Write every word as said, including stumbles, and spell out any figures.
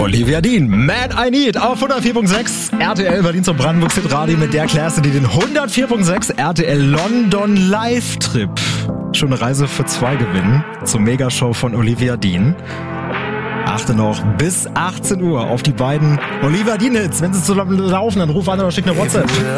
Olivia Dean, Mad I Need auf hundertvier Komma sechs R T L Berlin zum Brandenburg Hit Radio mit der Klasse, die den hundertvier Komma sechs R T L London Live-Trip schon eine Reise für zwei gewinnen zur Megashow von Olivia Dean. Achte noch bis achtzehn Uhr auf die beiden Olivia Dean Hits. Wenn sie zusammen laufen, dann ruf an oder schick eine WhatsApp.